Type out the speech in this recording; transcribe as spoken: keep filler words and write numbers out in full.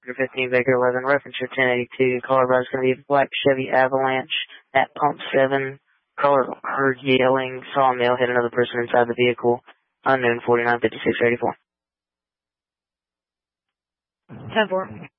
fifteen Baker eleven, reference your ten eighty-two. Caller is going to be black Chevy Avalanche at pump seven. Caller heard yelling, saw a male hit another person inside the vehicle. Unknown forty-nine fifty-six eighty-four. ten four.